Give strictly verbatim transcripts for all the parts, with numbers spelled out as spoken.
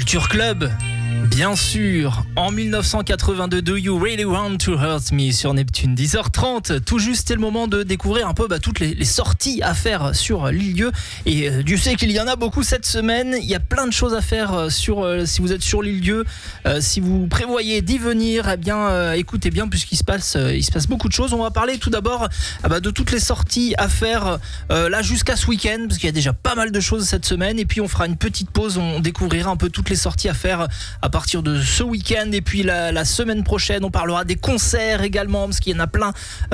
Culture Club, bien sûr, en dix-neuf cent quatre-vingt-deux, Do You Really Want to Hurt Me sur Neptune, dix heures trente, tout juste c'est le moment de découvrir un peu bah, toutes les, les sorties à faire sur l'île-Dieu, et euh, Dieu sait qu'il y en a beaucoup cette semaine. Il y a plein de choses à faire sur, euh, si vous êtes sur l'île-Dieu, euh, si vous prévoyez d'y venir, eh bien euh, écoutez bien puisqu'il se passe, euh, il se passe beaucoup de choses. On va parler tout d'abord ah bah, de toutes les sorties à faire euh, là jusqu'à ce week-end, parce qu'il y a déjà pas mal de choses cette semaine, et puis on fera une petite pause, on découvrira un peu toutes les sorties à faire à partir de ce week-end, et puis la, la semaine prochaine on parlera des concerts également, parce qu'il y en a plein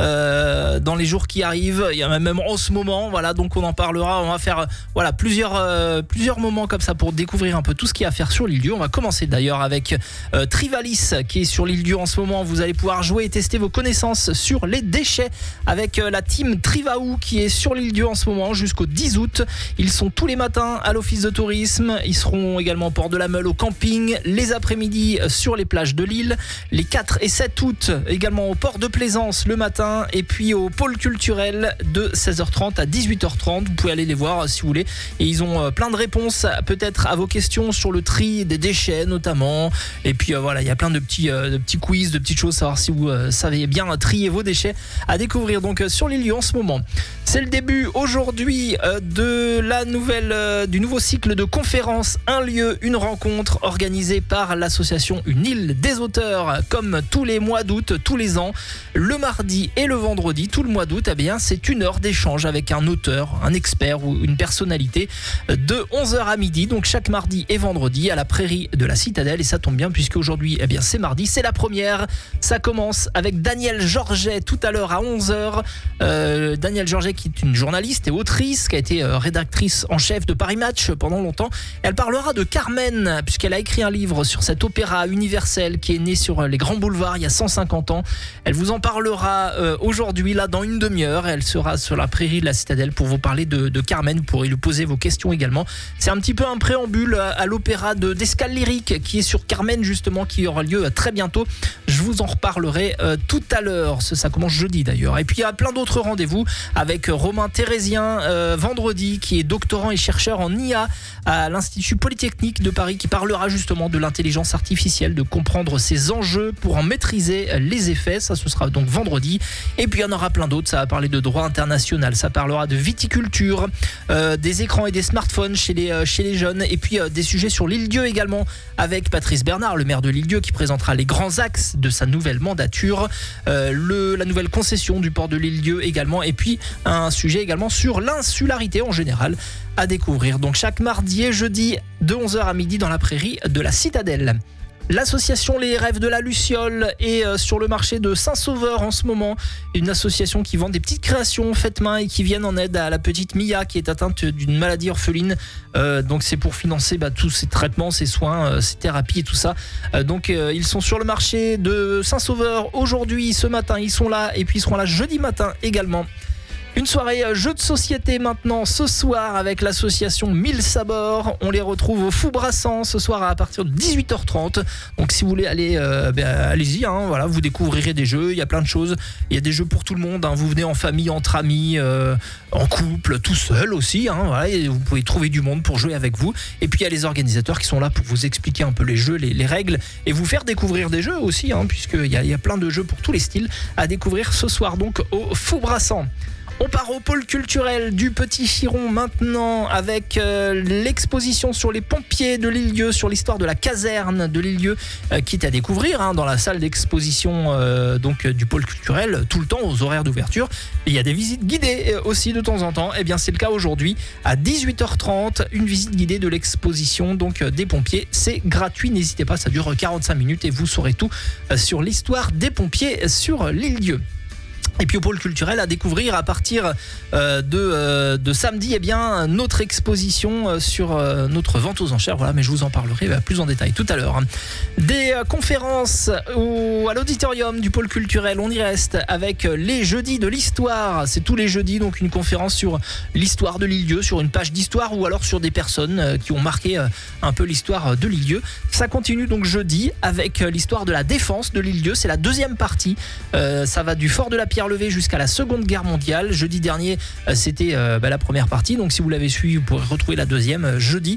euh, dans les jours qui arrivent, il y en a même en ce moment, voilà, donc on en parlera. On va faire voilà, plusieurs, euh, plusieurs moments comme ça pour découvrir un peu tout ce qu'il y a à faire sur l'île-Dieu. On va commencer d'ailleurs avec euh, Trivalis qui est sur l'île-Dieu en ce moment. Vous allez pouvoir jouer et tester vos connaissances sur les déchets avec euh, la team Trivaou qui est sur l'île-Dieu en ce moment jusqu'au dix août. Ils sont tous les matins à l'office de tourisme, ils seront également au port de la Meule au camping, les après-midi sur les plages de l'île, les quatre et sept août également au port de Plaisance le matin, et puis au pôle culturel de seize heures trente à dix-huit heures trente. Vous pouvez aller les voir si vous voulez, et ils ont plein de réponses peut-être à vos questions sur le tri des déchets notamment, et puis euh, voilà, il y a plein de petits, euh, de petits quiz, de petites choses, savoir si vous euh, savez bien trier vos déchets à découvrir donc euh, sur l'île-Dieu en ce moment. C'est le début aujourd'hui euh, de la nouvelle, euh, du nouveau cycle de conférences, un lieu, une rencontre, organisée par l'association Une île des auteurs, comme tous les mois d'août, tous les ans, le mardi et le vendredi, tout le mois d'août, eh bien, c'est une heure d'échange avec un auteur, un expert ou une personnalité de onze heures à midi, donc chaque mardi et vendredi à la prairie de la Citadelle, et ça tombe bien puisque aujourd'hui, eh bien, c'est mardi, c'est la première. Ça commence avec Danielle Georget tout à l'heure à onze heures. Euh, Danielle Georget qui est une journaliste et autrice, qui a été rédactrice en chef de Paris Match pendant longtemps. Elle parlera de Carmen, puisqu'elle a écrit un livre sur cet opéra universel qui est né sur les grands boulevards il y a cent cinquante ans. Elle vous en parlera euh, aujourd'hui, là, dans une demi-heure. Elle sera sur la prairie de la Citadelle pour vous parler de, de Carmen. Vous pourrez lui poser vos questions également. C'est un petit peu un préambule à, à l'opéra de, d'Escale Lyrique qui est sur Carmen, justement, qui aura lieu très bientôt. Je vous en reparlerai euh, tout à l'heure. Ça, ça commence jeudi d'ailleurs. Et puis il y a plein d'autres rendez-vous avec Romain Thérésien euh, vendredi, qui est doctorant et chercheur en I A à l'Institut Polytechnique de Paris, qui parlera justement de l'intelligence artificielle, de comprendre ses enjeux pour en maîtriser les effets. Ça, ce sera donc vendredi. Et puis il y en aura plein d'autres. Ça va parler de droit international, ça parlera de viticulture, euh, des écrans et des smartphones chez les, euh, chez les jeunes, et puis euh, des sujets sur l'île-Dieu également, avec Patrice Bernard, le maire de l'île-Dieu, qui présentera les grands axes de sa nouvelle mandature, euh, le, la nouvelle concession du port de l'île-Dieu également, et puis un sujet également sur l'insularité en général à découvrir. Donc chaque mardi et jeudi de onze heures à midi dans la prairie de la Citadelle. L'association Les Rêves de la Luciole est sur le marché de Saint-Sauveur en ce moment. Une association qui vend des petites créations faites main et qui viennent en aide à la petite Mia qui est atteinte d'une maladie orpheline. Euh, donc c'est pour financer bah, tous ces traitements, ces soins, euh, ces thérapies et tout ça. Euh, donc euh, ils sont sur le marché de Saint-Sauveur aujourd'hui, ce matin, ils sont là, et puis ils seront là jeudi matin également. Une soirée jeux de société maintenant ce soir avec l'association Mille Sabords. On les retrouve au Fou Brassant ce soir à partir de dix-huit heures trente. Donc si vous voulez aller, euh, ben, allez-y. Hein, voilà, vous découvrirez des jeux. Il y a plein de choses. Il y a des jeux pour tout le monde. Hein. Vous venez en famille, entre amis, euh, en couple, tout seul aussi. Hein, voilà, et vous pouvez trouver du monde pour jouer avec vous. Et puis il y a les organisateurs qui sont là pour vous expliquer un peu les jeux, les, les règles, et vous faire découvrir des jeux aussi, hein, puisqu'il y a, il y a plein de jeux pour tous les styles à découvrir ce soir donc au Fou Brassant. On part au pôle culturel du Petit Chiron maintenant avec euh, l'exposition sur les pompiers de l'île-Dieu, sur l'histoire de la caserne de l'île-Dieu, euh, qui est à découvrir hein, dans la salle d'exposition euh, donc, du pôle culturel tout le temps aux horaires d'ouverture. Et il y a des visites guidées euh, aussi de temps en temps. Et bien c'est le cas aujourd'hui à dix-huit heures trente, une visite guidée de l'exposition donc, euh, des pompiers. C'est gratuit, n'hésitez pas, ça dure quarante-cinq minutes et vous saurez tout euh, sur l'histoire des pompiers sur l'île-Dieu. Et puis au pôle culturel à découvrir à partir euh, de, euh, de samedi, eh bien, notre exposition euh, sur euh, notre vente aux enchères. Voilà, mais je vous en parlerai bah, plus en détail tout à l'heure. Des euh, conférences au, à l'auditorium du pôle culturel, on y reste avec les jeudis de l'histoire. C'est tous les jeudis, donc une conférence sur l'histoire de l'île-Dieu, sur une page d'histoire ou alors sur des personnes euh, qui ont marqué euh, un peu l'histoire de l'île-Dieu. Ça continue donc jeudi avec euh, l'histoire de la défense de l'île-Dieu. C'est la deuxième partie. Euh, ça va du fort de la Pierre Levée jusqu'à la Seconde Guerre mondiale. Jeudi dernier, c'était euh, bah, la première partie. Donc si vous l'avez suivi, vous pourrez retrouver la deuxième euh, jeudi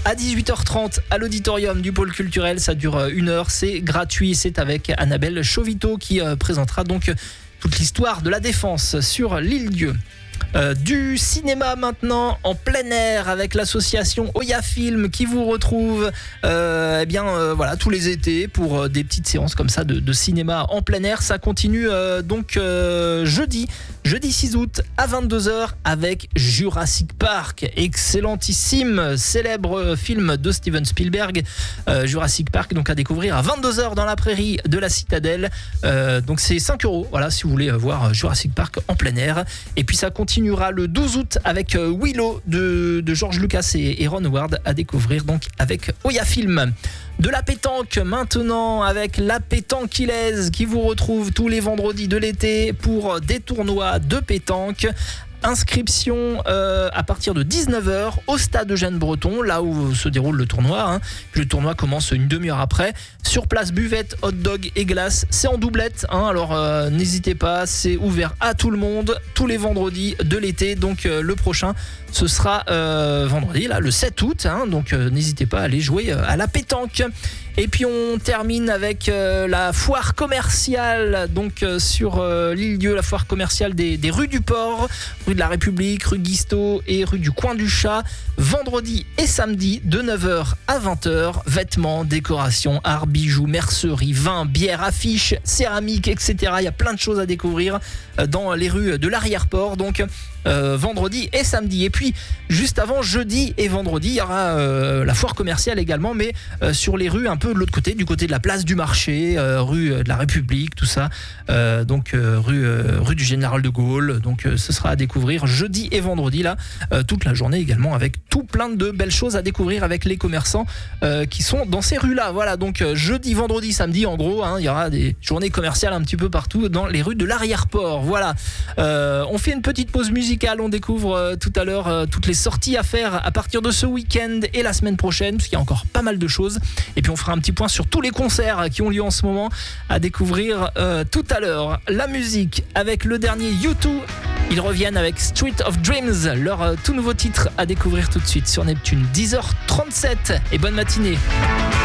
À dix-huit heures trente, à l'auditorium du pôle culturel, ça dure une heure, c'est gratuit, c'est avec Annabelle Chauvito qui euh, présentera donc toute l'histoire de la Défense sur l'île-Dieu. Euh, du cinéma maintenant en plein air avec l'association Oya Film qui vous retrouve euh, eh bien euh, voilà tous les étés pour euh, des petites séances comme ça de, de cinéma en plein air. Ça continue euh, donc euh, jeudi jeudi six août à vingt-deux heures avec Jurassic Park, excellentissime célèbre film de Steven Spielberg. euh, Jurassic Park donc à découvrir à vingt-deux heures dans la prairie de la Citadelle. Euh, donc c'est cinq euros voilà si vous voulez voir Jurassic Park en plein air. Et puis ça continuera le douze août avec Willow de, de George Lucas et, et Ron Howard à découvrir donc avec Oya Film. De la pétanque maintenant avec la Pétanquilaise qui vous retrouve tous les vendredis de l'été pour des tournois de pétanque. Inscription euh, à partir de dix-neuf heures au stade Eugène Breton, là où se déroule le tournoi. Hein. Puis le tournoi commence une demi-heure après. Sur place, buvette, hot dog et glace. C'est en doublette, hein. Alors euh, n'hésitez pas, c'est ouvert à tout le monde tous les vendredis de l'été. Donc euh, le prochain, ce sera euh, vendredi, là, le sept août. Hein. Donc euh, n'hésitez pas à aller jouer euh, à la pétanque. Et puis on termine avec euh, la foire commerciale donc euh, sur euh, l'île-Dieu, la foire commerciale des, des rues du Port, rue de la République, rue Guisteau et rue du Coin du Chat, vendredi et samedi de neuf heures à vingt heures. Vêtements, décorations, art, bijoux, mercerie, vin, bière, affiches, céramique, et cetera. Il y a plein de choses à découvrir dans les rues de l'arrière-port. Donc Euh, vendredi et samedi. Et puis juste avant, jeudi et vendredi, il y aura euh, la foire commerciale également, mais euh, sur les rues un peu de l'autre côté, du côté de la place du marché, euh, rue de la République, tout ça. Euh, donc euh, rue, euh, rue du Général de Gaulle. Donc euh, ce sera à découvrir jeudi et vendredi là, euh, toute la journée également, avec tout plein de belles choses à découvrir avec les commerçants euh, qui sont dans ces rues là. Voilà, donc euh, jeudi, vendredi, samedi, en gros, hein, il y aura des journées commerciales un petit peu partout dans les rues de l'arrière-port. Voilà. Euh, on fait une petite pause musicale. On découvre euh, tout à l'heure euh, toutes les sorties à faire à partir de ce week-end et la semaine prochaine, parce qu'il y a encore pas mal de choses. Et puis on fera un petit point sur tous les concerts qui ont lieu en ce moment à découvrir euh, tout à l'heure. La musique avec le dernier U deux. Ils reviennent avec Street of Dreams, leur euh, tout nouveau titre à découvrir tout de suite sur Neptune. dix heures trente-sept et bonne matinée.